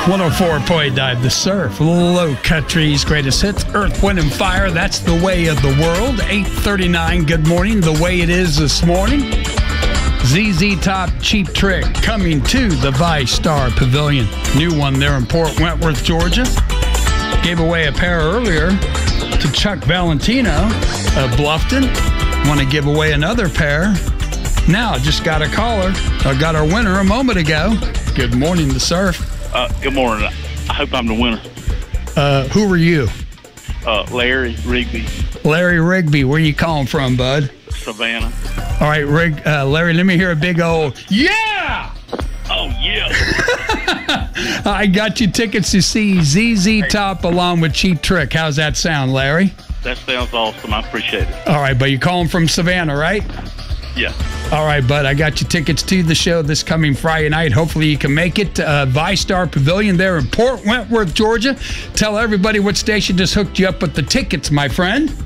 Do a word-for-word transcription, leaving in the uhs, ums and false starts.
one oh four point nine The Surf, Low Country's greatest hits, Earth, Wind, and Fire. That's the way of the world. eight thirty-nine, good morning, the way it is this morning. Z Z Top, Cheap Trick, coming to the VyStar Pavilion. New one there in Port Wentworth, Georgia. Gave away a pair earlier to Chuck Valentino of Bluffton. Want to give away another pair. Now, just got a caller. I got our winner a moment ago. Good morning, The Surf. Uh, good morning. I hope I'm the winner. Uh, who are you? Uh, Larry Rigby. Larry Rigby. Where you calling from, bud? Savannah. All right, Rig, uh, Larry, let me hear a big old, yeah! Oh, yeah. I got you tickets to see Z Z Top along with Cheap Trick. How's that sound, Larry? That sounds awesome. I appreciate it. All right, but you're calling from Savannah, right? Yeah. All right, bud. I got you tickets to the show this coming Friday night. Hopefully you can make it to uh, VyStar Pavilion there in Port Wentworth, Georgia. Tell everybody what station just hooked you up with the tickets, my friend.